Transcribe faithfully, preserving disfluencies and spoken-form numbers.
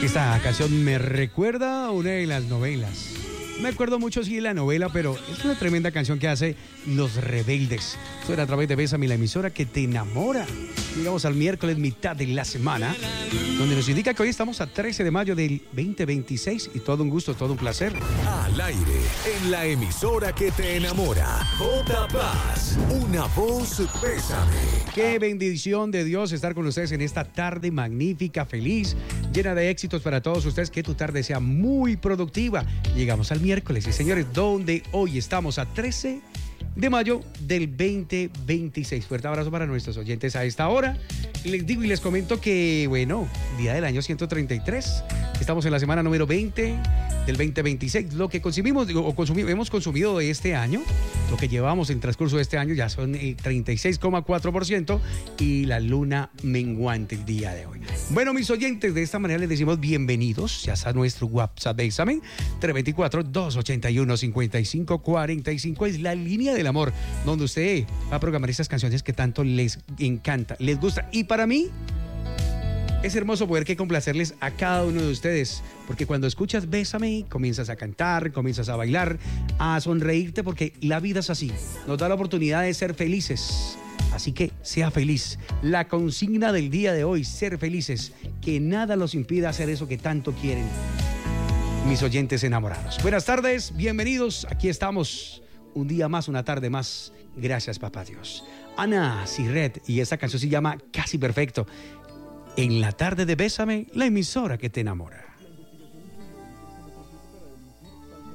Esta canción me recuerda a una de las novelas. Me acuerdo mucho, sí, de la novela, pero es una tremenda canción que hace Los Rebeldes. Esto era a través de Bésame, la emisora que te enamora. Llegamos al miércoles, mitad de la semana, donde nos indica que hoy estamos a trece de mayo del veinte veintiséis y todo un gusto, todo un placer. Al aire, en la emisora que te enamora. J. Paz, una voz Bésame. Qué bendición de Dios estar con ustedes en esta tarde magnífica, feliz, llena de éxitos para todos ustedes. Que tu tarde sea muy productiva. Llegamos al miércoles, y señores, donde hoy estamos a trece de mayo del veinte veintiséis. Fuerte abrazo para nuestros oyentes a esta hora. Y les digo y les comento que, bueno, día del año ciento treinta y tres. Estamos en la semana número veinte del veinte veintiséis. Lo que consumimos, digo, o consumimos, hemos consumido de este año, lo que llevamos en transcurso de este año ya son el treinta y seis coma cuatro por ciento y la luna menguante el día de hoy. Bueno, mis oyentes, de esta manera les decimos bienvenidos ya a nuestro WhatsApp de examen. tres dos cuatro, dos ocho uno, cinco cinco cuatro cinco es la línea del amor, donde usted va a programar esas canciones que tanto les encanta, les gusta. Y para mí es hermoso poder que complacerles a cada uno de ustedes, porque cuando escuchas Bésame, comienzas a cantar, comienzas a bailar, a sonreírte, porque la vida es así, nos da la oportunidad de ser felices. Así que sea feliz. La consigna del día de hoy, ser felices, que nada los impida hacer eso que tanto quieren, mis oyentes enamorados. Buenas tardes, bienvenidos, aquí estamos, un día más, una tarde más. Gracias, papá Dios. Ana Sirret, y esta canción se llama Casi Perfecto. En la tarde de Bésame, la emisora que te enamora.